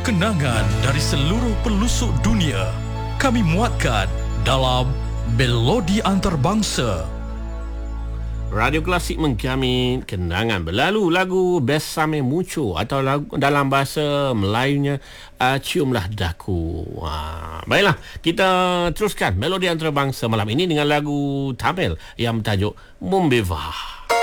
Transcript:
Kenangan dari seluruh pelosok dunia kami muatkan dalam Melodi Antarabangsa. Radio Klasik mengjamin kenangan berlalu. Lagu Besame Mucho atau lagu dalam bahasa Melayunya Ciumlah Daku. Baiklah, kita teruskan Melodi Antarabangsa malam ini dengan lagu Tamil yang bertajuk Mumbeva.